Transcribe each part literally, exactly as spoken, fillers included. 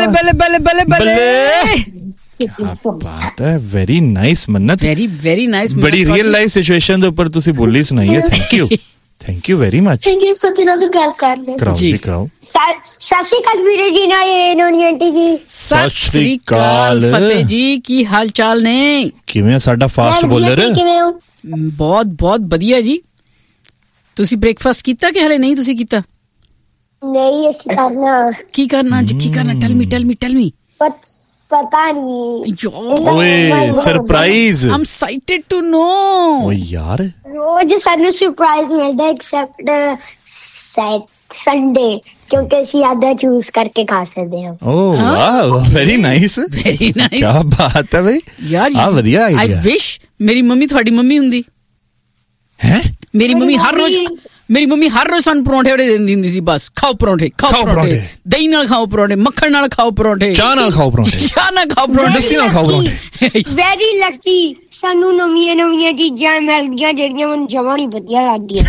बल्ले बल्ले बल्ले बल्ले बल्ले। क्या बात है, वेरी नाइस मन्नत, वेरी वेरी नाइस। बड़ी रियल लाइफ सिचुएशन ਦੇ ਉੱਪਰ ਤੁਸੀਂ ਬੋਲੀ ਸੁਣਾਈ ਹੈ। Thank you thank you very much. Thank you ਫਤਿਹ ਨਾਲ ਗੱਲ ਕਰ ਲੈ ਕਰਾਓ ਜੀ ਕਰਾਓ। ਸਤਿ ਸ਼੍ਰੀ ਅਕਾਲ ਵੀਰੇ ਜੀ ਨਾਲ ਇਹ ਨੋਨੀ ਆਂਟੀ ਜੀ। ਸਤਿ ਸ਼੍ਰੀ ਅਕਾਲ ਫਤਿਹ ਜੀ, ਕੀ ਹਾਲ ਚਾਲ ਨੇ? ਕਿਵੇਂ ਸਾਡਾ ਫਾਸਟ ਬੋਲਰ? ਕਿਵੇਂ ਹੋ? ਬਹੁਤ ਬਹੁਤ ਵਧੀਆ ਜੀ। ਤੁਸੀਂ ਬ੍ਰੇਕਫਾਸਟ ਕੀਤਾ ਕਿ ਹਲੇ ਨਹੀਂ ਤੁਸੀਂ ਕੀਤਾ? ਨਹੀਂ ਅਸੀਂ ਕਰਨਾ। ਕੀ ਕਰਨਾ ਅੱਜ? ਕੀ ਕਰਨਾ? ਟੈਲ ਮੀ ਟੈਲ ਮੀ ਟੈਲ ਮੀ। ਪਤਾ ਨਹੀਂ। ਓਏ surprise. Aam excited to know. ਓਏ ਯਾਰ ਰੋਜ਼ ਸਾਨੂੰ ਸਰਪ੍ਰਾਈਜ਼ ਮਿਲਦਾ ਐਕਸੈਪਟ ਸੈਟ ਸੰਡੇ, ਕਿਉਂਕਿ ਅਸੀਂ ਆਦਾ ਚੂਜ਼ ਕਰਕੇ ਖਾ ਸਕਦੇ ਹਾਂ। ਓ wow, very nice very nice. ਕੀ ਬਾਤ ਹੈ ਬਈ ਯਾਰ, ਆ ਵਧੀਆ ਆਈਡੀਆ। ਆਈ ਵਿਸ਼ ਮੇਰੀ ਮੰਮੀ ਤੁਹਾਡੀ ਮੰਮੀ ਹੁੰਦੀ। ਹੈ ਮੇਰੀ ਮੰਮੀ ਹਰ ਰੋਜ਼ ਮੇਰੀ ਮੰਮੀ ਹਰ ਰੋਜ਼ ਸਾਨੂੰ ਪਰੌਂਠੇ ਵੜੇ ਦਿੰਦੀ ਹੁੰਦੀ ਸੀ। ਬਸ ਖਾਓ ਪਰੌਂਠੇ, ਖਾਓ ਪਰੌਂਠੇ, ਦਹੀਂ ਨਾਲ ਖਾਓ ਪਰੌਂਠੇ, ਮੱਖਣ ਨਾਲ ਖਾਓ ਪਰੌਂਠੇ, ਚਾਹ ਨਾਲ ਖਾਓ ਪਰੌਂਠੇ, ਚਾਹ ਨਾਲ ਖਾਓ ਪਰੌਂਠੇ, ਲੱਸੀ ਨਾਲ ਖਾਓ ਪਰੌਂਠੇ। ਵੈਰੀ ਲੱਕੀ, ਸਾਨੂੰ ਨਵੀਆਂ ਨਵੀਆਂ ਚੀਜ਼ਾਂ ਮਿਲਦੀਆਂ ਜਿਹੜੀਆਂ ਮੈਨੂੰ ਜਮਾਂ ਨਹੀਂ ਵਧੀਆ ਲੱਗਦੀਆਂ।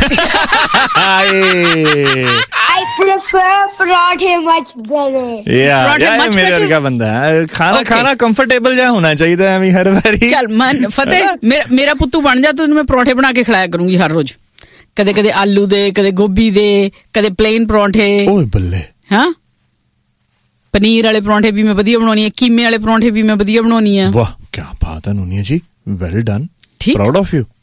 I prefer ਪਰੌਂਠੇ much better। ਯਾਰ ਯਾਰ ਮੇਰੇ ਵਰਗਾ ਬੰਦਾ ਹੈ। ਖਾਣਾ ਖਾਣਾ ਕੰਫਰਟੇਬਲ ਜਿਹਾ ਹੋਣਾ ਚਾਹੀਦਾ ਐਵੇਂ ਹਰ ਵਾਰੀ। ਚੱਲ ਮਨ ਫਤਿਹ, ਮੇਰਾ ਮੇਰਾ ਪੁੱਤੂ ਬਣ ਜਾ, ਤੈਨੂੰ ਮੈਂ ਪਰੌਂਠੇ ਬਣਾ ਕੇ ਖਿਲਾਇਆ ਕਰੂੰਗੀ ਹਰ ਰੋਜ਼। ਕਦੇ ਕਦੇ ਆਲੂ ਦੇ, ਕਦੇ ਗੋਭੀ ਦੇ, ਕਦੇ ਪਲੇਨ ਪਰੌਂਠੇ। ਓਏ ਬੱਲੇ। ਹਾਂ, ਪਨੀਰ ਵਾਲੇ ਪਰੌਂਠੇ ਵੀ ਮੈਂ ਵਧੀਆ ਬਣਾਉਣੀ ਆ, ਕੀਮੇ ਵਾਲੇ ਪਰੌਂਠੇ ਵੀ ਮੈਂ ਵਧੀਆ ਬਣਾਉਣੀ ਆ। ਵਾਹ ਕੀ ਬਾਤ ਹੈ ਨੂਨੀਆ ਜੀ, ਵੈਲ ਡਨ, ਠੀਕ, ਪ੍ਰਾਊਡ ਆਫ ਯੂ।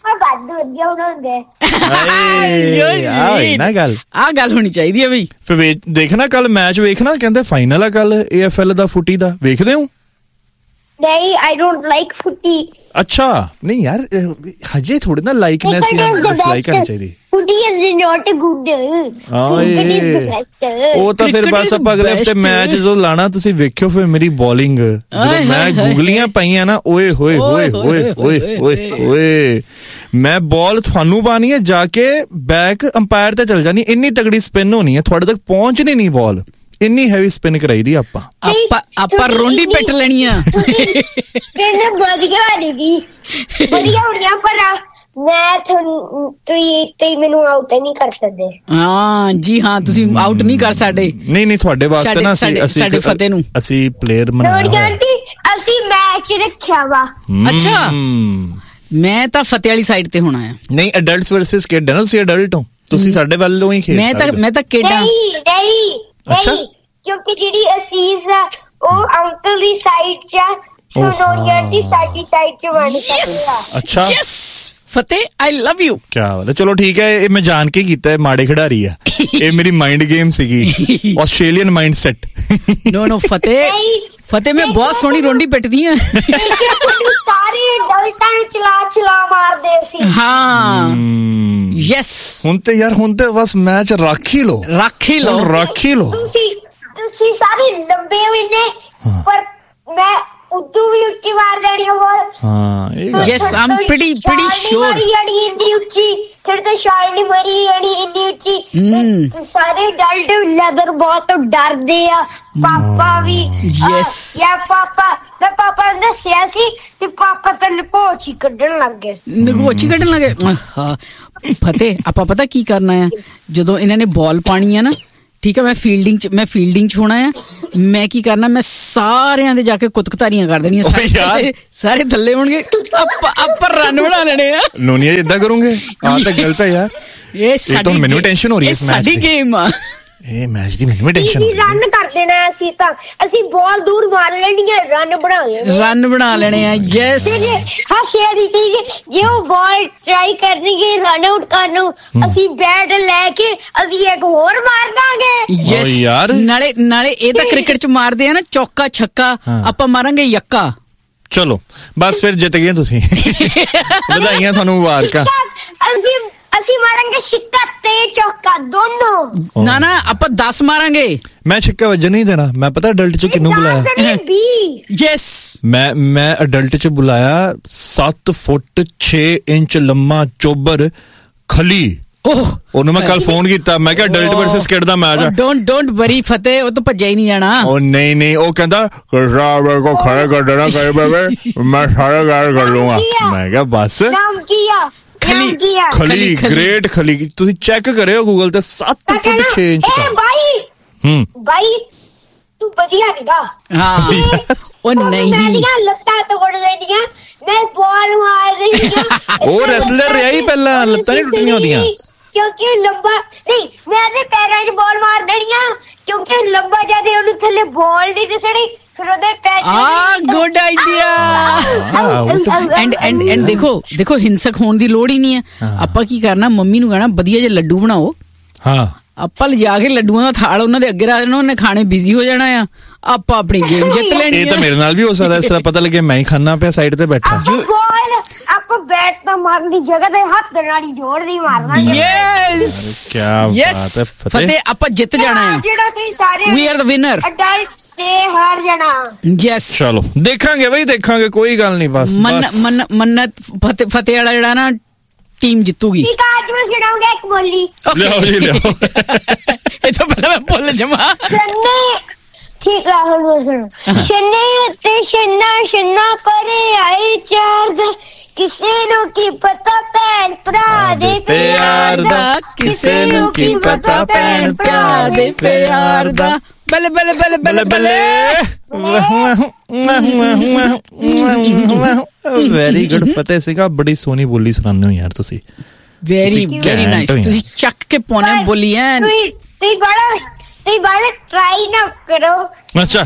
ਨਾ ਗੱਲ ਆ ਗੱਲ ਹੋਣੀ ਚਾਹੀਦੀ ਹੈ ਬਈ। ਫਿਰ ਦੇਖਣਾ ਕੱਲ ਮੈਚ, ਵੇਖਣਾ ਕਹਿੰਦੇ ਫਾਈਨਲ ਆ ਕੱਲ ਏ ਐਫ ਐਲ ਦਾ ਫੁੱਟੀ ਦਾ, ਵੇਖਦੇ ਹੋ? ਨਹੀਂ, I don't like footy। ਅੱਛਾ, ਨਹੀਂ ਯਾਰ ਹਜੇ ਥੋੜੀ ਨਾ ਲਾਈਕਨੈਸ ਜਾਂ ਡਿਸਲਾਈਕ ਕਰਨੀ ਚਾਹੀਦੀ। footy is not good। cricket is the best। ਉਹ ਤਾਂ ਫਿਰ ਬਸ ਆਪਾਂ ਅਗਲੇ ਹਫਤੇ ਮੈਚ ਜਦੋਂ ਲਾਣਾ ਤੁਸੀਂ ਵੇਖਿਓ ਫਿਰ ਮੇਰੀ ਬੋਲਿੰਗ। ਜਦੋਂ ਮੈਂ ਗੂਗਲੀਆਂ ਪਾਈਆਂ ਨਾ, ਓਏ ਹੋਏ ਹੋਏ ਹੋਏ ਹੋਏ ਹੋਏ ਹੋਏ, ਮੈਂ ਬਾਲ ਤੁਹਾਨੂੰ ਪਾਣੀ ਹੈ ਜਾ ਕੇ ਬੈਕ ਅੰਪਾਇਰ ਤੇ ਚਲ ਜਾਣੀ। ਇੰਨੀ ਤਗੜੀ ਸਪਿਨ ਹੋਣੀ ਹੈ, ਤੁਹਾਡੇ ਤੱਕ ਪਹੁੰਚਣੀ ਨਹੀਂ ਬਾਲ, ਇੰਨੀ ਹੈਵੀ ਸਪਿਨ ਕਰਾਈ ਦੀ ਆਪਾਂ। ਆਪਾਂ ਆਪਾਂ ਰੋਂਡੀ ਪਿੱਟ ਲੈਣੀ ਆ। ਸਪਿਨ ਵਧੀਆ ਹੋਣੀ, ਵਧੀਆ ਹੋਣੀ ਆ, ਪਰ ਮੈਂ ਤੁਹਾਨੂੰ ਤੁਸੀਂ ਮੈਨੂੰ ਆਊਟ ਨਹੀਂ ਕਰ ਸਕਦੇ। ਹਾਂ ਜੀ ਹਾਂ, ਤੁਸੀਂ ਆਊਟ ਨਹੀਂ ਕਰ ਸਕਦੇ। ਨਹੀਂ ਨਹੀਂ, ਤੁਹਾਡੇ ਵਾਸਤੇ ਨਾ ਅਸੀਂ ਸਾਡੇ ਫਤਿਹ ਨੂੰ ਅਸੀਂ ਪਲੇਅਰ ਬਣਾਇਆ ਹੈ। ਅਸੀਂ ਮੈਚ ਰੱਖਿਆ ਵਾ। ਅੱਛਾ, ਮੈਂ ਤਾਂ ਫਤਿਹ ਵਾਲੀ ਸਾਈਡ ਤੇ ਹੋਣਾ ਆ। ਨਹੀਂ, ਅਡਲਟਸ ਵਰਸਸ ਕਿਡ ਹੈ ਨਾ, ਤੁਸੀਂ ਅਡਲਟ ਹੋ, ਤੁਸੀਂ ਸਾਡੇ ਵੱਲੋਂ ਹੀ ਖੇਡ ਸਕਦੇ। ਮੈਂ ਤਾਂ ਮੈਂ ਤਾਂ ਕਿਡ ਆ। ਨਹੀਂ ਨਹੀਂ ਅੱਛਾ, ਕਿਉਂਕਿ ਜਿਹੜੀ ਅਸੀਸ ਆ ਉਹ ਅੰਕਲ ਦੀ ਸਾਈਡ ਚ ਆ, ਸੋਨੀਆ ਦੀ ਸਾਡੀ ਸਾਈਡ ਚ ਬਣ ਸਕਦਾ। ਅੱਛਾ yes Fateh, I love you. ਕੀ ਬਾਤ ਹੈ, ਚਲੋ ਠੀਕ ਹੈ, ਇਹ ਮੈਂ ਜਾਣ ਕੇ ਕੀਤਾ ਹੈ, ਮਾੜੇ ਖਿਡਾਰੀ ਆ ਇਹ, ਮੇਰੀ ਮਾਈਂਡ ਗੇਮ ਸੀਗੀ, ਆਸਟ੍ਰੇਲੀਅਨ ਮਾਈਂਡ ਸੈਟ। ਨੋ ਨੋ ਫਤਿਹ, ਫਤਿਹ ਮੈਂ ਬਹੁਤ ਸੋਹਣੀ ਰੋਂਡੀ ਪਿੱਟਦੀ ਆ। ਸਾਰੇ ਡਲਟਾਂ ਨੂੰ ਚਲਾ ਚਲਾ ਮਾਰਦੇ ਸੀ। ਹਾਂ ਯੈਸ, ਹੁਣ ਤੇ ਯਾਰ ਹੁਣ ਤੇ ਬਸ ਮੈਚ ਰੱਖ ਹੀ ਲੋ, ਰੱਖ ਹੀ ਲੋ, ਰੱਖ ਹੀ ਲੋ। ਤੁਸੀਂ ਤੁਸੀਂ ਸਾਰੇ ਲੰਬੇ ਹੋਏ ਨੇ, ਪਰ ਮੈਂ ਉਦੋਂ ਵੀ ਉੱਚੀ ਮਾਰ ਦੇਣੀ ਆ ਬਾਲ। ਹਾਂ ਯੈਸ, ਆਮ ਪ੍ਰੀਟੀ ਪ੍ਰੀਟੀ ਸ਼ੋਰ। ਇੰਨੀ ਉੱਚੀ ਫਿਰ ਤਾਂ ਸ਼ਾਟ ਨਹੀਂ ਮਾਰੀ ਜਾਣੀ ਇੰਨੀ ਉੱਚੀ। ਸਾਰੇ ਡਲਟ ਲੈਦਰ ਬਹੁਤ ਡਰਦੇ ਆ, ਪਾਪਾ ਵੀ। ਯੈਸ ਯਾ ਪਾਪਾ, ਮੈਂ ਪਾਪਾ ਨੂੰ ਦੱਸਿਆ ਸੀ ਤੇ ਪਾਪਾ ਤਾਂ ਨਗੋਚੀ ਕੱਢਣ ਲੱਗ ਗਏ। ਨਗੋਚੀ ਕੱਢਣ ਲੱਗੇ। ਹਾਂ ਫਤਿਹ, ਆਪਾਂ ਪਤਾ ਕੀ ਕਰਨਾ ਆ, ਜਦੋਂ ਇਹਨਾਂ ਨੇ ਬਾਲ ਪਾਣੀ ਆ ਨਾ, ਠੀਕ ਹੈ, ਮੈਂ ਫੀਲਡਿੰਗ ਚ ਮੈਂ ਫੀਲਡਿੰਗ ਚ ਹੋਣਾ ਆ, ਮੈਂ ਕੀ ਕਰਨਾ, ਮੈਂ ਸਾਰਿਆਂ ਦੇ ਜਾ ਕੇ ਕੁੱਤਕਤਾਰੀਆਂ ਕਰ ਦੇਣੀਆਂ, ਸਾਰੇ ਸਾਰੇ ਥੱਲੇ ਹੋਣਗੇ, ਆਪਾਂ ਆਪਾਂ ਰਨ ਬਣਾ ਲੈਣੇ ਆ। ਨੋਨੀਆ ਏਦਾਂ ਕਰੂੰਗੇ? ਆ ਤਾਂ ਗਲਤ ਹੈ ਯਾਰ, ਇਹ ਸਾਡੀ ਮੈਨੂੰ ਟੈਨਸ਼ਨ ਹੋ ਰਹੀ ਹੈ ਇਸ ਮੈਚ ਦੀ। ਸਾਡੀ ਗੇਮ ਆ ਇਹ ਮੈਚ ਦੀ, ਮੈਨੂੰ ਵੀ ਟੈਨਸ਼ਨ। ਰਨ ਕਰ ਦੇਣਾ ਅਸੀਂ ਤਾਂ, ਅਸੀਂ ਬਾਲ ਦੂਰ ਮਾਰ ਲੈਣੀ ਹੈ, ਰਨ ਬਣਾ ਲੈਣੇ, ਰਨ ਬਣਾ ਲੈਣੇ ਆ। ਯੈਸ ਹਾਂ ਸ਼ੇਰੀ ਦੀ, ਜੇ ਉਹ ਬਾਲ ਟਰਾਈ ਕਰਨਗੇ ਰਨ ਆਊਟ ਕਰਨ ਨੂੰ, ਅਸੀਂ ਬੈਟ ਲੈ ਕੇ ਅਸੀਂ ਇੱਕ ਹੋਰ ਮਾਰ ਦਾਂਗੇ। ਯੈਸ ਯਾਰ, ਨਾਲੇ ਨਾਲੇ ਇਹ ਤਾਂ ਕ੍ਰਿਕਟ ਚ ਮਾਰਦੇ ਆ ਨਾ, ਚੌਕਾ ਛੱਕਾ, ਆਪਾਂ ਮਾਰਾਂਗੇ ਯੱਕਾ। ਚਲੋ ਬਸ ਫਿਰ ਜਿੱਤ ਗਏ ਤੁਸੀਂ, ਵਧਾਈਆਂ ਤੁਹਾਨੂੰ, ਮੁਬਾਰਕਾਂ। ਅਸੀਂ ਅਸੀਂ ਮਾਰਾਂਗੇ ਛਿੱਕਾ ਤੇ ਚੌਕਾ ਦੋਨੋਂ। ਨਾ ਨਾ, ਆਪਾਂ ਦਸ ਮਾਰਾਂਗੇ। ਮੈਂ ਛਿੱਕਾ ਵੱਜਣ ਨਹੀਂ ਦੇਣਾ। ਮੈਂ ਪਤਾ ਅਡਲਟ ਚ ਕਿਹਨੂੰ ਬੁਲਾਇਆ? ਯੈਸ, ਮੈਂ ਮੈਂ ਅਡਲਟ ਚ ਬੁਲਾਇਆ ਸੱਤ ਫੁੱਟ ਛੇ ਇੰਚ ਲੰਮਾ ਚੋਬਰ ਖਲੀ। ਓਹ, ਉਹਨੂੰ ਮੈਂ ਕੱਲ ਫੋਨ ਕੀਤਾ, ਮੈਂ ਕਿਹਾ ਅਡਲਟ ਵਰਸਸ ਕਿਡ ਦਾ ਮੈਚ ਆ। ਡੋਂਟ ਡੋਂਟ ਵਰੀ ਫਤਿਹ, ਉਹ ਤਾਂ ਭੱਜਿਆ ਹੀ ਨਹੀਂ ਜਾਣਾ। ਉਹ ਨਹੀਂ ਨਹੀਂ, ਉਹ ਕਹਿੰਦਾ ਕੋ ਖੜੇ ਕਰ ਦੇਣਾ ਕਹੇ ਬੇਬੇ, ਮੈਂ ਸਾਰਾ ਗੱਲ ਕਰ ਲੂੰਗਾ। ਮੈਂ ਕਿਹਾ ਬਸ ਖਲੀ ਖਲੀ ਗ੍ਰੇਟ ਖਲੀ, ਤੁਸੀਂ ਚੈੱਕ ਕਰਿਓ ਗੂਗਲ ਤੇ, ਸੱਤ ਫੁੱਟ ਛੇ ਇੰਚ ਦਾ। ਬਾਈ ਹੂੰ ਬਾਈ, ਤੂੰ ਵਧੀਆ ਨੀਗਾ। ਹਾਂ ਉਹ ਨਹੀਂ ਮੇਰੀਆਂ ਲੱਤਾਂ ਤੋੜ ਦੇਣੀਆਂ, ਮੈਂ ਬਾਲ ਮਾਰ ਰਹੀ ਹਾਂ। ਉਹ ਰੈਸਲਰ ਰਿਹਾ ਹੀ ਪਹਿਲਾਂ, ਲੱਤਾਂ ਨਹੀਂ ਟੁੱਟਣੀਆਂ ਉਹਦੀਆਂ ਕਿਉਂਕਿ ਲੰਬਾ ਨਹੀਂ, ਮੈਂ ਤੇ ਪੈਰਾਂ 'ਚ ਬਾਲ ਮਾਰ ਦੇਣੀਆਂ ਕਿਉਂਕਿ ਲੰਬਾ ਜਿਆਦਾ ਉਹਨੂੰ ਥੱਲੇ ਬਾਲ ਨਹੀਂ ਦਿਸਣੀ, ਫਿਰ ਉਹਦੇ ਪੈਰ। ਆ good idea. And and and ਦੇਖੋ ਦੇਖੋ ਹਿੰਸਕ ਹੋਣ ਦੀ ਲੋੜ ਹੀ ਨਹੀਂ ਹੈ। ਆਪਾਂ ਕੀ ਕਰਨਾ, ਮੰਮੀ ਨੂੰ ਕਹਿਣਾ ਵਧੀਆ ਜਿਹੇ ਲੱਡੂ ਬਣਾਓ। ਹਾਂ ਆਪਾਂ ਲਿਜਾ ਕੇ ਲੱਡੂਆਂ ਦਾ ਥਾਲ ਉਹਨਾਂ ਦੇ ਅੱਗੇ ਰੱਖ ਦੇਣਾ, ਉਹਨੇ ਖਾਣੇ ਬਿਜ਼ੀ ਹੋ ਜਾਣਾ ਆ, ਆਪਾਂ ਆਪਣੀ ਗੇਮ ਜਿੱਤ ਲੈਣੀ। ਇਹ ਤਾਂ ਮੇਰੇ ਨਾਲ ਵੀ ਹੋ ਸਕਦਾ, ਇਸ ਤਰ੍ਹਾਂ ਪਤਾ ਲੱਗੇ ਮੈਂ ਹੀ ਖਾਣਾ ਪਿਆ ਸਾਈਡ ਤੇ ਬੈਠਾ। ਆਪਾਂ ਬੈਟ ਤਾਂ ਮਾਰਨ ਦੀ ਜਗ੍ਹਾ ਤੇ ਹੱਥ ਨਾਲ ਹੀ ਜੋੜ ਦੀ ਮਾਰਨਾ। ਯੈਸ ਕੀ ਬਾਤ ਹੈ ਫਤਿਹ, ਆਪਾਂ ਜਿੱਤ ਜਾਣਾ ਆ। ਜਿਹੜਾ ਤੁਸੀਂ ਸਾਰੇ ਵੀ ਆਰ ਦ ਵਿਨਰ, ਅਡਲਟਸ ਤੇ ਹਾਰ ਜਾਣਾ। ਯੈਸ ਚਲੋ ਦੇਖਾਂਗੇ ਬਈ, ਦੇਖਾਂਗੇ, ਕੋਈ ਗੱਲ ਨਹੀਂ। ਬਸ ਮੰਨ ਮੰਨਤ ਫਤਿਹ ਫਤਿਹ ਵਾਲਾ ਜਿਹੜਾ ਨਾ ਟੀਮ ਜਿੱਤੂਗੀ। ਠੀਕ ਆ, ਅੱਜ ਮੈਂ ਸੁਣਾਉਂਗਾ ਇੱਕ ਬੋਲੀ। ਲਿਆਓ ਜੀ ਲਿਆਓ। ਇਹ ਤਾਂ ਪਹਿਲਾਂ ਮੈਂ ਭੁੱਲ ਜਾਵਾਂ। ਠੀਕ ਆ, ਹੁਣ ਮੈਂ ਸੁਣੋ। ਸ਼ਨੇ ਤੇ ਸ਼ਨਾ ਸ਼ਨਾ ਪਰੇ ਆਏ ਚਾਰ ਦਾ, ਕਿਸੇ ਨੂੰ ਕੀ ਪਤਾ ਭੈਣ ਭਰਾ ਦੇ ਪਿਆਰ ਦਾ, ਕਿਸੇ ਨੂੰ ਕੀ ਪਤਾ ਭੈਣ ਭਰਾ ਦੇ ਪਿਆਰ ਦਾ। ਬੱਲੇ ਬੱਲੇ ਬੱਲੇ ਬੱਲੇ ਬੱਲੇ। ਵੈਰੀ ਗੁੱਡ ਫਤਿਹ ਸਿੰਘਾ, ਬੜੀ ਸੋਹਣੀ ਬੋਲੀ ਸੁਣਾਉਂਦੇ ਹੋ ਯਾਰ ਤੁਸੀਂ। ਵੈਰੀ ਵੈਰੀ ਨਾਈਸ, ਤੁਸੀਂ ਚੱਕ ਕੇ ਪਾਉਣੇ ਬੋਲੀ ਐ। ਤੁਸੀਂ ਬੜਾ ਤੁਸੀਂ ਬੜਾ ਟਰਾਈ ਨਾ ਕਰੋ। ਅੱਛਾ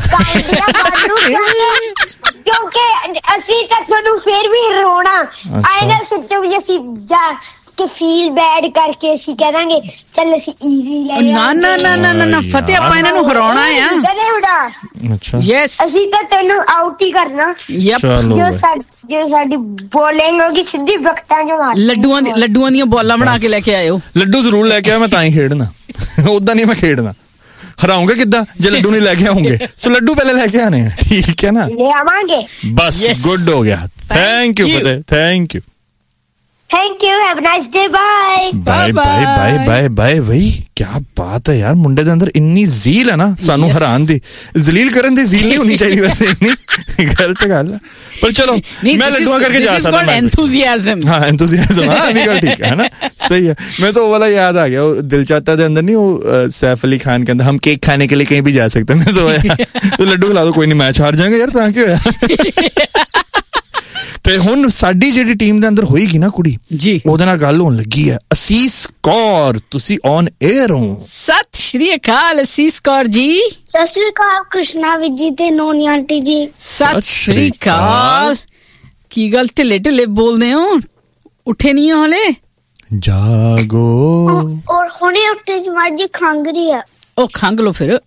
ਕਿਉਂਕਿ ਅਸੀਂ ਤਾਂ ਤੁਹਾਨੂੰ ਫੇਰ ਵੀ ਰੋਣਾ ਆਏ ਨਾ, ਸੋਚੋ ਵੀ ਅਸੀਂ ਜਾ ਕੇ ਫੀਲ ਬੈਡ ਕਰਕੇ ਅਸੀਂ ਕਹਿ ਦਾਂਗੇ ਚੱਲ ਅਸੀਂ ਈਜ਼ੀ ਲੈ। ਨਾ ਨਾ ਨਾ ਨਾ ਨਾ ਫਤਿਹ, ਆਪਾਂ ਇਹਨਾਂ ਨੂੰ ਹਰਾਉਣਾ ਆ। ਅੱਛਾ ਯੈਸ, ਅਸੀਂ ਤਾਂ ਤੈਨੂੰ ਆਊਟ ਹੀ ਕਰਨਾ। ਯਪ, ਜੋ ਸਾਡੀ ਜੋ ਸਾਡੀ ਬੋਲਿੰਗ ਹੋਗੀ ਸਿੱਧੀ ਵਿਕਟਾਂ 'ਚ ਮਾਰ। ਲੱਡੂਆਂ ਦੀ ਲੱਡੂਆਂ ਦੀਆਂ ਬੋਲਾਂ ਬਣਾ ਕੇ ਲੈ ਕੇ ਆਇਓ। ਲੱਡੂ ਜ਼ਰੂਰ ਲੈ ਕੇ ਆ, ਮੈਂ ਤਾਂ ਹੀ ਖੇਡਣਾ, ਉਦਾਂ ਨਹੀਂ ਮੈਂ ਖੇਡਣਾ। ਹਰਾਉਂਗੇ ਕਿੱਦਾਂ ਜੇ ਲੱਡੂ ਨਹੀਂ ਲੈ ਕੇ ਆਉਂਗੇ? ਸੋ ਲੱਡੂ ਪਹਿਲੇ ਲੈ ਕੇ ਆਣੇ, ਠੀਕ ਹੈ ਨਾ? ਲੈ ਆਵਾਂਗੇ। ਬਸ ਗੁੱਡ ਹੋ ਗਿਆ। Thank you Fateh, thank you thank you, have a nice day, bye bye bye bye bye bye. वही क्या बात है यार, मुंडे ਦੇ ਅੰਦਰ ਇੰਨੀ ਜ਼ੀਲ ਹੈ ਨਾ ਸਾਨੂੰ ਹਰਾਨ ਦੀ, ਜ਼ਲੀਲ ਕਰਨ ਦੀ ਜ਼ੀਲ ਨਹੀਂ ਹੋਣੀ ਚਾਹੀਦੀ ਵੈਸੇ, ਇੰਨੀ ਗਲਤ ਗੱਲ ਹੈ। ਪਰ ਚਲੋ ਮੈਂ ਲੱਡੂਆਂ ਕਰਕੇ ਜਾ ਸਕਦਾ। ਮੈਂ ਐਂਥੂਸੀਆਜ਼ਮ, ਹਾਂ ਐਂਥੂਸੀਆਜ਼ਮ, ਹਾਂ ਇਹ ਗੱਲ ਠੀਕ ਹੈ ਨਾ, ਸਹੀ है। मैं तो वो वाला याद आ गया, वो दिल चाहता है अंदर नहीं, वो सैफ अली खान के अंदर हम केक खाने के लिए कहीं भी जा सकते हैं। मैं तो तो लड्डू खिला दो, कोई नहीं मैच हार जाएंगे यार, ਤਾਂ ਕੀ ਹੋਇਆ। ਤੇ ਹੁਣ ਸਾਡੀ ਜਿਹੜੀ ਟੀਮ ਦੇ ਅੰਦਰ ਹੋਏਗੀ ਨਾ ਕੁੜੀ ਜੀ, ਉਹਦੇ ਨਾਲ ਗੱਲ ਹੋਣ ਲੱਗੀ ਹੈ। ਅਸੀਸ ਕੌਰ, ਤੁਸੀਂ ਔਨ 에ਅਰ ਹੋ। ਸਤਿ ਸ਼੍ਰੀ ਅਕਾਲ ਅਸੀਸ ਕੌਰ ਜੀ। ਸਤਿ ਸ਼੍ਰੀ ਅਕਾਲ ਕ੍ਰਿਸ਼ਨਾ ਵੀਰ ਜੀ ਤੇ ਨੋਨੀ ਆਂਟੀ ਜੀ। ਸਤਿ ਸ਼੍ਰੀ ਅਕਾਲ। ਕੀ ਗੱਲ ਢਿੱਲੇ ਢਿੱਲੇ ਬੋਲਦੇ ਹੋ, ਉੱਠੇ ਨਹੀਂ ਹੋ ਹਲੇ? ਜਾਗੋ। ਔਰ ਹੁਣੇ ਉੱਠੇ ਜੀ, ਮਾਂ ਜੀ ਖੰਗ ਰਹੀ ਆ। ਉਹ ਖੰਗ ਲੋ ਫਿਰ।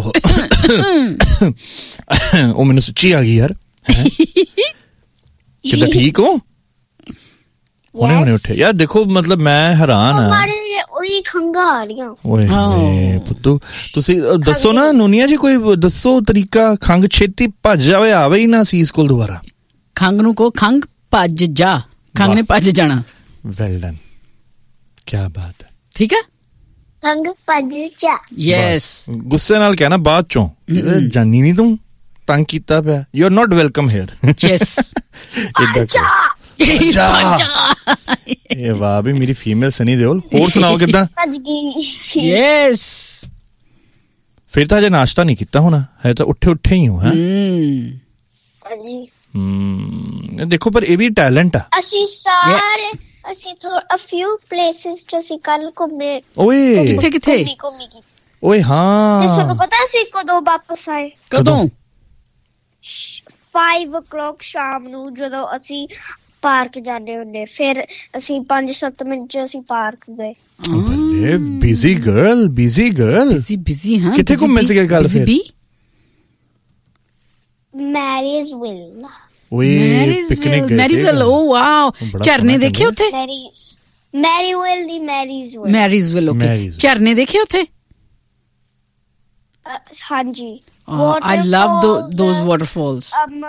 ਉਹ ਮੈਨੂੰ ਸੱਚੀ ਆ ਗਈ ਯਾਰ। ਕਿੱਦਾਂ ਠੀਕ ਹੋ? ਹੁਣੇ ਹੁਣੇ ਉੱਠੇ ਯਾਰ। ਦੇਖੋ ਮਤਲਬ ਮੈਂ ਹੈਰਾਨ ਆ, ਉਹੀ ਖੰਗਾ ਆ ਰਹੀਆਂ। ਓਏ ਹੋਏ ਪੁੱਤੂ, ਤੁਸੀਂ ਦੱਸੋ ਨਾ ਨੂਨੀਆ ਜੀ, ਕੋਈ ਦੱਸੋ ਤਰੀਕਾ ਖੰਗ ਛੇਤੀ ਭੱਜ ਜਾਵੇ, ਆਵੇ ਹੀ ਨਾ ਸੀਸ ਕੋਲ ਦੁਬਾਰਾ। ਖੰਗ ਨੂੰ ਕਹੋ ਖੰਗ ਭੱਜ ਜਾ, ਖੰਗ ਨੇ ਭੱਜ ਜਾਣਾ। ਵੈਲ ਡਨ, ਕੀ ਬਾਤ ਹੈ। ਠੀਕ ਹੈ, ਖੰਗ ਭੱਜ ਜਾ। ਯੈਸ, ਗੁੱਸੇ ਨਾਲ ਕਹਿਣਾ ਬਾਅਦ ਚੋਂ, ਜਾਨੀ ਨਹੀਂ ਤੂੰ ਤੰਗ ਕੀਤਾ ਪਿਆ, you are not welcome hair. Yes, ਇਹ ਵਾਹ ਵੀ ਮੇਰੀ ਫੀਮੇਲ ਸਨੀ ਦਿਓਲ। ਹੋਰ ਸੁਣਾਓ ਕਿੱਦਾਂ? ਯੈਸ, ਫਿਰ ਤਾਂ ਹਜੇ ਨਾਸ਼ਤਾ ਨਹੀਂ ਕੀਤਾ ਹੋਣਾ, ਹੈ ਤਾਂ ਉੱਠੇ ਉੱਠੇ ਹੀ ਹੋ। ਹੈ ਹਾਂਜੀ। ਹਮ ਦੇਖੋ ਪਰ ਇਹ ਵੀ ਟੈਲੈਂਟ ਆ। ਅਸੀਂ ਸਾਰੇ ਅਸੀਂ ਥੋੜਾ ਅ ਫਿਊ ਪਲੇਸਿਸ ਜੋ ਅਸੀਂ ਕੱਲ ਘੁੰਮੇ। ਓਏ ਕਿੱਥੇ ਕਿੱਥੇ? ਓਏ ਹਾਂ, ਤੇ ਤੁਹਾਨੂੰ ਪਤਾ ਸੀ ਕਦੋਂ ਵਾਪਸ ਆਏ? ਕਦੋਂ? five o'clock ਸ਼ਾਮ ਨੂੰ, ਜਦੋਂ ਅਸੀਂ ਪਾਰਕ ਜਾਂਦੇ ਹੁੰਦੇ, ਫਿਰ ਅਸੀਂ ਪੰਜ ਸੱਤ ਮਿੰਟ ਚ ਅਸੀਂ ਪਾਰਕ ਗਏ। ਬੱਲੇ, busy girl, busy girl, busy busy. ਹਾਂ, ਕਿੱਥੇ ਘੁੰਮੇ ਸੀਗੇ ਕੱਲ ਫਿਰ? ਮੈਰੀਜ਼ਵਿਲ। ਓਏ ਪਿਕਨਿਕ ਗਏ ਸੀ? ਮੈਰੀਵਿਲ, ਓ ਵਾਓ, ਝਰਨੇ ਦੇਖੇ ਉੱਥੇ? ਮੈਰੀਵਿਲ ਦੀ ਮੈਰੀਜ਼ਵਿਲ। ਮੈਰੀਜ਼ਵਿਲ, ਓਕੇ। ਝਰਨੇ ਦੇਖੇ ਉੱਥੇ? ਹਾਂਜੀ। I love those waterfalls. Um,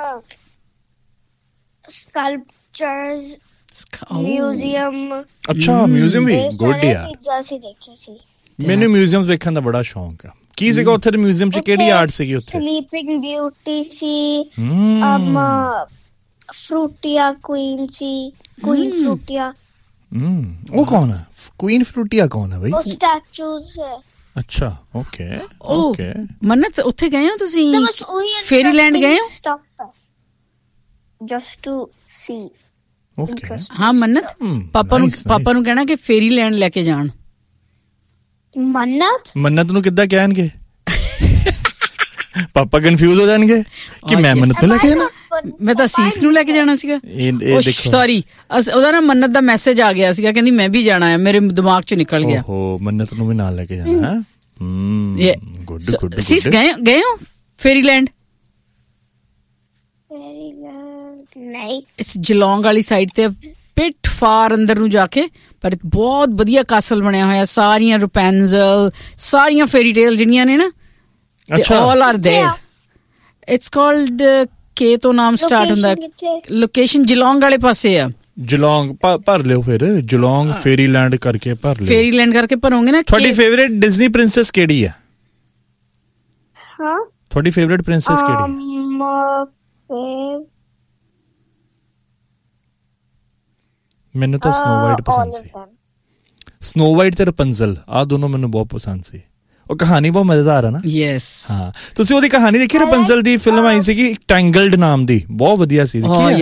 sculptures, museum. ਅੱਛਾ, ਮਿਊਜ਼ੀਅਮ ਵੀ ਗੁੱਡ ਯਾਰ। ਚੀਜ਼ਾਂ ਸੀ ਦੇਖੀ ਸੀ। ਮੈਨੂੰ ਮਿਊਜ਼ੀਅਮ ਵੇਖਣ ਦਾ ਬੜਾ ਸ਼ੌਂਕ ਆ। ਕੀ ਸੀਗਾ ਉੱਥੇ ਦੇ ਮਿਊਜ਼ੀਅਮ ਚ, ਕਿਹੜੀ ਆਰਟ ਸੀਗੀ ਉੱਥੇ? ਸਲੀਪਿੰਗ ਬਿਊਟੀ ਸੀ, um ਫਰੂਟੀਆ ਕੁਈਨ ਸੀ, ਕੁਈਨ ਫਰੂਟੀਆ। ਹਮ ਉਹ ਕੌਣ ਹੈ? ਕੁਈਨ ਫਰੂਟੀਆ ਕੌਣ ਹੈ ਬਈ? ਉਹ ਸਟੈਚੂਜ਼ ਹੈ। ਅੱਛਾ, ਓਕੇ ਓਕੇ। ਮੰਨਤ ਉੱਥੇ ਗਏ ਹੋ ਤੁਸੀਂ, ਫੇਰੀਲੈਂਡ ਗਏ ਹੋ? Just to C. ਓਕੇ ਹਾਂ ਮੰਨਤ, ਪਾਪਾ ਨੂੰ ਪਾਪਾ ਨੂੰ ਕਹਿਣਾ ਕਿ ਫੇਰੀਲੈਂਡ ਲੈ ਕੇ ਜਾਣ। ਮੰਨਤ ਮੰਨਤ ਨੂੰ ਕਿੱਦਾਂ ਕਹਿਣਗੇ? ਪਾਪਾ ਕਨਫਿਊਜ਼ ਹੋ ਜਾਣਗੇ ਕਿ ਮੈਂ ਮੰਨਤ ਨੂੰ ਲੈ ਕੇ ਜਾਣਾ। ਮੈਂ ਤਾਂ ਸੀਸ ਨੂੰ ਲੈ ਕੇ ਜਾਣਾ ਸੀਗਾ। ਸੌਰੀ, ਉਹਦਾ ਨਾ ਮੰਨਤ ਦਾ ਮੈਸੇਜ ਆ ਗਿਆ ਸੀਗਾ, ਕਹਿੰਦੀ ਮੈਂ ਵੀ ਜਾਣਾ ਹੈ, ਮੇਰੇ ਦਿਮਾਗ ਚ ਨਿਕਲ ਗਿਆ। ਓਹੋ, ਮੰਨਤ ਨੂੰ ਵੀ ਨਾਲ ਲੈ ਕੇ ਜਾਣਾ ਹੈ। ਹਮ ਗੁੱਡ ਗੁੱਡ। ਸੀਸ ਗਏ ਗਏ ਹੋ ਫੇਰੀਲੈਂਡ? ਨਹੀਂ, ਇਸ ਜਲੌਂਗ ਵਾਲੀ ਸਾਈਡ ਤੇ ਪਿੱਟ ਫਾਰ ਅੰਦਰ ਨੂੰ ਜਾ ਕੇ, ਪਰ ਬਹੁਤ ਵਧੀਆ ਕਾਸਲ ਬਣਿਆ ਹੋਇਆ, ਸਾਰੀਆਂ ਰੁਪੈਂਜ਼ਲ, ਸਾਰੀਆਂ ਫੇਰੀ ਟੇਲ ਜਿਹੜੀਆਂ ਨੇ ਨਾ, all are there. It's called K ਤੋਂ ਨਾਮ ਸਟਾਰਟ ਹੁੰਦਾ। ਲੋਕੇਸ਼ਨ ਜਲੌਂਗ ਵਾਲੇ ਪਾਸੇ ਆ। ਜਲੌਂਗ ਭਰ ਲਿਓ ਫਿਰ, ਜਲੌਂਗ ਫੇਰੀਲੈਂਡ ਕਰਕੇ ਭਰ ਲਿਓ। ਫੇਰੀਲੈਂਡ ਕਰਕੇ ਭਰੋਗੇ ਨਾ। ਤੁਹਾਡੀ ਫੇਵਰੇਟ ਡਿਜ਼ਨੀ ਪ੍ਰਿੰਸੈਸ ਕਿਹੜੀ ਹੈ? ਹਾਂ, ਤੁਹਾਡੀ ਫੇਵਰੇਟ ਪ੍ਰਿੰਸੈਸ ਕਿਹੜੀ ਹੈ? ਮੈਨੂੰ ਤਾਂ ਸਨੋ ਵਾਈਟ ਪਸੰਦ ਸੀ। ਸਨੋ ਵਾਈਟ ਤੇ ਰਪੰਜ਼ਲ, ਆਹ ਦੋਨੋਂ ਮੈਨੂੰ ਬਹੁਤ ਪਸੰਦ ਸੀ। ਉਹ ਕਹਾਣੀ ਬਹੁਤ ਮਜ਼ੇਦਾਰ ਹੈ ਨਾ। ਯੈਸ। ਹਾਂ, ਤੁਸੀਂ ਉਹਦੀ ਕਹਾਣੀ ਦੇਖੀ? ਰਪੰਜ਼ਲ ਦੀ ਫਿਲਮ ਆਈ ਸੀਗੀ ਟੈਂਗਲਡ ਨਾਮ ਦੀ, ਬਹੁਤ ਵਧੀਆ ਸੀ।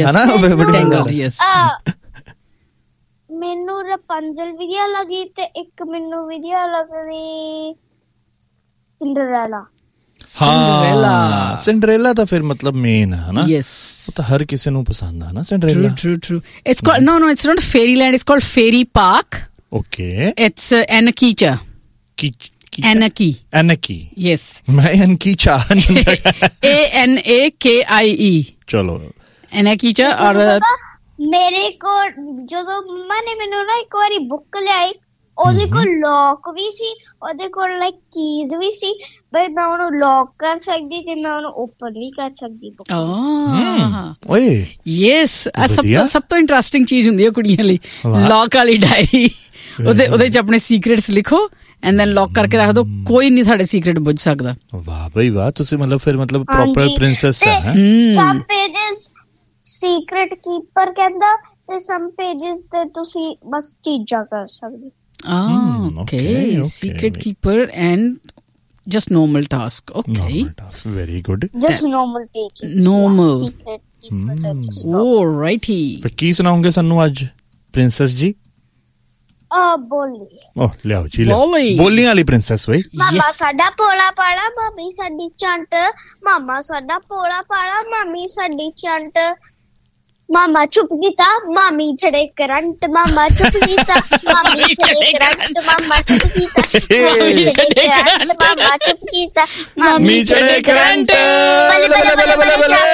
ਮੈਨੂੰ ਰਪੰਜ਼ਲ ਵਧੀਆ ਲੱਗੀ ਤੇ ਇੱਕ ਮੈਨੂੰ ਵਧੀਆ ਲੱਗਦੀ ਸਿੰਡਰੈਲਾ। ਹਾਂ, ਸਿੰਡਰੇਲਾ ਤਾਂ ਫਿਰ ਮਤਲਬ ਮੇਨ ਹੈ ਨਾ। ਯੈਸ, ਉਹ ਤਾਂ ਹਰ ਕਿਸੇ ਨੂੰ ਪਸੰਦ ਆ ਨਾ Cinderella. True true. It's called no no it's not ਫੇਰੀਲੈਂਡ, it's called ਫੇਰੀ park. Okay. It's ਐਨਕੀਚਾ। Ki Anaki. Anaki. Yes. मैं Ankicha. A N A K I E. चलो. Anakicha और ਮੇਰੇ ਕੋਲ ਜਦੋਂ ਮੰਮਾ ਨੇ ਮੈਨੂੰ ਨਾ ਇੱਕ ਵਾਰੀ ਬੁੱਕ ਲਿਆਈ, ਉਹਦੇ ਕੋਲ ਲੌਕ ਵੀ ਸੀ, ਉਹਦੇ ਕੋਲ ਲਾਈਕ ਕੀਜ਼ ਵੀ ਸੀ, ਬਈ ਮੈਂ ਉਹਨੂੰ ਲੌਕ ਕਰ ਸਕਦੀ ਤੇ ਮੈਂ ਉਹਨੂੰ ਓਪਨ ਵੀ ਕਰ ਸਕਦੀ ਬੁੱਕ। ਆਹ ਓਏ ਯੈਸ, ਸਭ ਤੋਂ ਸਭ ਤੋਂ ਇੰਟਰਸਟਿੰਗ ਚੀਜ਼ ਹੁੰਦੀ ਹੈ ਕੁੜੀਆਂ ਲਈ, ਲੌਕ ਵਾਲੀ ਡਾਇਰੀ। ਉਹਦੇ ਉਹਦੇ ਚ ਆਪਣੇ ਸੀਕ੍ਰੇਟਸ ਲਿਖੋ ਐਂਡ ਦੈਨ ਲੌਕ ਕਰਕੇ ਰੱਖ ਦੋ, ਕੋਈ ਨਹੀਂ ਸਾਡੇ ਸੀਕ੍ਰੇਟ ਬੁੱਝ ਸਕਦਾ। ਵਾਹ ਬਈ ਵਾਹ, ਤੁਸੀਂ ਮਤਲਬ ਫਿਰ ਮਤਲਬ ਪ੍ਰੋਪਰ ਪ੍ਰਿੰਸੈਸ ਹੈ। ਸਮ ਪੇजेस ਸੀਕ੍ਰੇਟ ਕੀਪਰ ਕਹਿੰਦਾ ਤੇ ਸਮ ਪੇजेस ਤੇ ਤੁਸੀਂ ਬਸ ਚੀਜ਼ਾਂ ਕਰ ਸਕਦੇ। Ah, okay. Secret keeper and just normal task. Okay. Normal task. Very good. Just normal pages. Normal. Secret keepers. Oh, righty. ਫਿਰ ਕੀ ਸੁਣਾਉਂਗੇ ਸਾਨੂੰ ਅੱਜ ਪ੍ਰਿੰਸੈਸ ਜੀ? ਆ ਬੋਲੀ। ਓਹ ਲਿਆਓ ਜੀ, ਬੋਲੀਆਂ ਵਾਲੀ ਪ੍ਰਿੰਸੈਸ ਵੇ। ਮਾਮਾ ਸਾਡਾ ਭੋਲਾ ਪਾਲਾ, ਮਾਮੀ ਸਾਡੀ ਚੰਟ, ਮਾਮਾ ਸਾਡਾ ਭੋਲਾ ਪਾਲਾ, ਮਾਮੀ ਸਾਡੀ ਚੰਟ, ਮਾਮਾ ਚੁੱਪ ਕੀਤਾ, ਮਾਮੀ ਚੜੇ ਕਰੰਟ, ਮਾਮਾ ਚੁੱਪ ਕੀਤਾ, ਮਾਮੀ ਚੜੇ ਕਰੰਟ, ਮਾਮਾ ਚੁੱਪ ਕੀਤਾ, ਮਾਮੀ ਚੜੇ ਕਰੰਟ, ਮਾਮਾ ਚੁੱਪ ਕੀਤਾ, ਮਾਮੀ ਚੜੇ ਕਰੰਟ, ਬੱਲੇ ਬੱਲੇ ਬੱਲੇ ਬੱਲੇ ਬੱਲੇ।